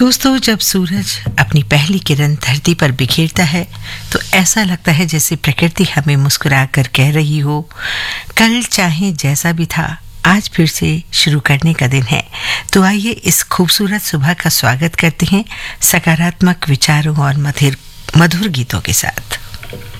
दोस्तों, जब सूरज अपनी पहली किरण धरती पर बिखेरता है तो ऐसा लगता है जैसे प्रकृति हमें मुस्कुरा कर कह रही हो, कल चाहे जैसा भी था, आज फिर से शुरू करने का दिन है। तो आइए इस खूबसूरत सुबह का स्वागत करते हैं सकारात्मक विचारों और मधुर गीतों के साथ।